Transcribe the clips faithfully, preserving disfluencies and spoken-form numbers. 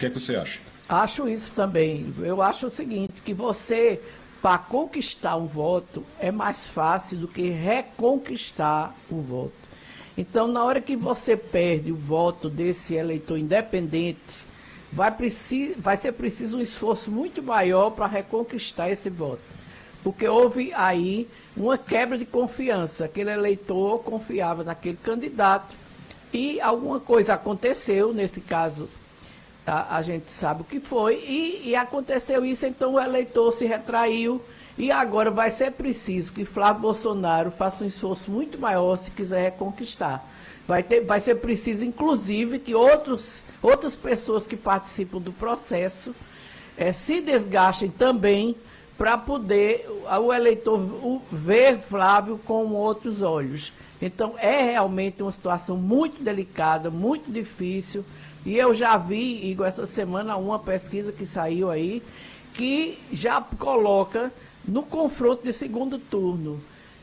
que é que você acha? Acho isso também. Eu acho o seguinte, que você, para conquistar um voto, é mais fácil do que reconquistar o voto. Então, na hora que você perde o voto desse eleitor independente, vai, preci- vai ser preciso um esforço muito maior para reconquistar esse voto. Porque houve aí uma quebra de confiança. Aquele eleitor confiava naquele candidato e alguma coisa aconteceu, nesse caso, a, a gente sabe o que foi, e, e aconteceu isso, então o eleitor se retraiu. E agora vai ser preciso que Flávio Bolsonaro faça um esforço muito maior se quiser reconquistar. Vai, ter, vai ser preciso, inclusive, que outros, outras pessoas que participam do processo eh, se desgastem também para poder o eleitor o, ver Flávio com outros olhos. Então, é realmente uma situação muito delicada, muito difícil. E eu já vi, Igor, essa semana, uma pesquisa que saiu aí, que já coloca no confronto de segundo turno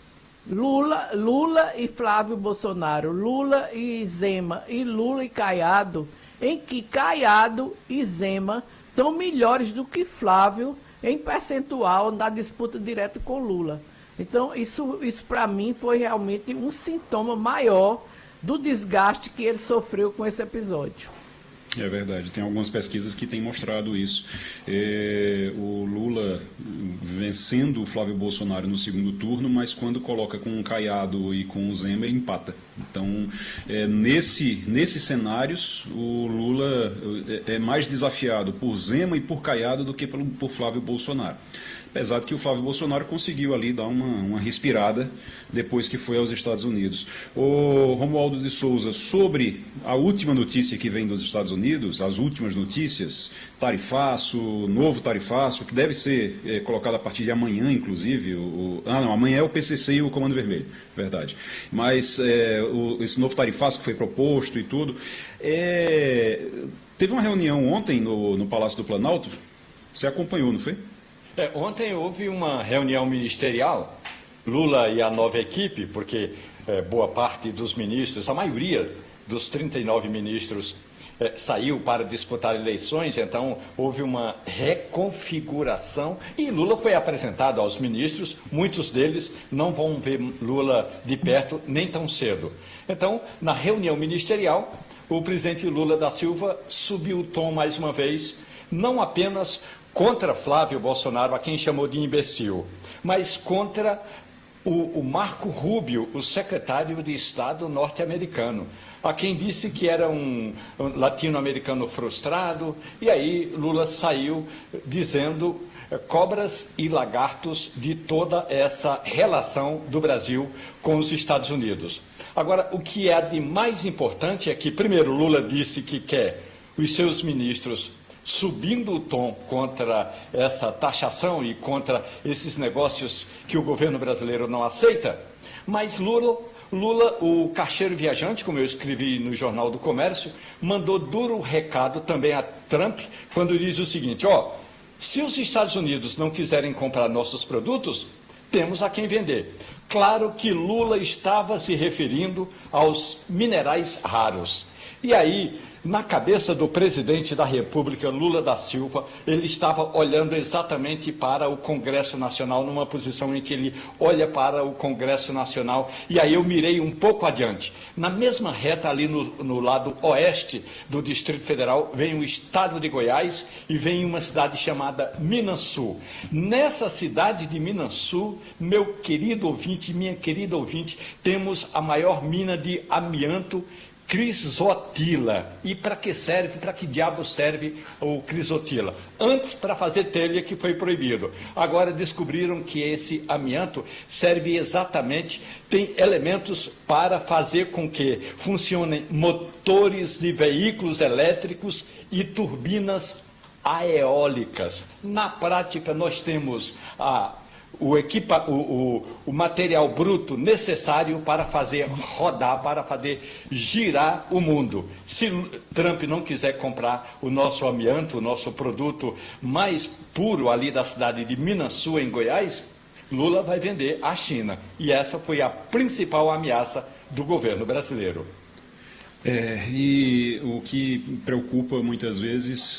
Lula, Lula e Flávio Bolsonaro, Lula e Zema, e Lula e Caiado, em que Caiado e Zema estão melhores do que Flávio em percentual na disputa direta com Lula. Então, isso, isso para mim foi realmente um sintoma maior do desgaste que ele sofreu com esse episódio. É verdade, tem algumas pesquisas que têm mostrado isso. É, o Lula vencendo o Flávio Bolsonaro no segundo turno, mas quando coloca com o Caiado e com o Zema, ele empata. Então, é, nesse, nesses cenários, o Lula é, é mais desafiado por Zema e por Caiado do que por, por Flávio Bolsonaro. Apesar de que o Flávio Bolsonaro conseguiu ali dar uma, uma respirada depois que foi aos Estados Unidos. O Romualdo de Souza, sobre a última notícia que vem dos Estados Unidos, as últimas notícias, tarifaço, novo tarifaço, que deve ser é, colocado a partir de amanhã, inclusive. O, o, ah, não, amanhã é o P C C e o Comando Vermelho, verdade. Mas é, o, esse novo tarifaço que foi proposto e tudo. É, teve uma reunião ontem no, no Palácio do Planalto, você acompanhou, não foi? É, ontem houve uma reunião ministerial, Lula e a nova equipe, porque é, boa parte dos ministros, a maioria dos trinta e nove ministros é, saiu para disputar eleições, então houve uma reconfiguração e Lula foi apresentado aos ministros, muitos deles não vão ver Lula de perto nem tão cedo. Então, na reunião ministerial, o presidente Lula da Silva subiu o tom mais uma vez, não apenas contra Flávio Bolsonaro, a quem chamou de imbecil, mas contra o, o Marco Rubio, o secretário de Estado norte-americano, a quem disse que era um, um latino-americano frustrado, e aí Lula saiu dizendo eh, cobras e lagartos de toda essa relação do Brasil com os Estados Unidos. Agora, o que é de mais importante é que, primeiro, Lula disse que quer os seus ministros subindo o tom contra essa taxação e contra esses negócios que o governo brasileiro não aceita, mas Lula, Lula, o caixeiro viajante, como eu escrevi no Jornal do Comércio, mandou duro recado também a Trump, quando diz o seguinte, ó, se os Estados Unidos não quiserem comprar nossos produtos, temos a quem vender. Claro que Lula estava se referindo aos minerais raros. E aí, na cabeça do presidente da República, Lula da Silva, ele estava olhando exatamente para o Congresso Nacional, numa posição em que ele olha para o Congresso Nacional, e aí eu mirei um pouco adiante. Na mesma reta ali no, no lado oeste do Distrito Federal, vem o estado de Goiás e vem uma cidade chamada Minasul. Nessa cidade de Minasul, meu querido ouvinte, minha querida ouvinte, temos a maior mina de amianto, crisotila. E para que serve, para que diabo serve o crisotila? Antes para fazer telha, que foi proibido. Agora descobriram que esse amianto serve exatamente, tem elementos para fazer com que funcionem motores de veículos elétricos e turbinas eólicas. Na prática, nós temos a O, equipa, o, o, o material bruto necessário para fazer rodar, para fazer girar o mundo. Se Trump não quiser comprar o nosso amianto, o nosso produto mais puro ali da cidade de Minasul, em Goiás, Lula vai vender à China. E essa foi a principal ameaça do governo brasileiro. É, e o que preocupa muitas vezes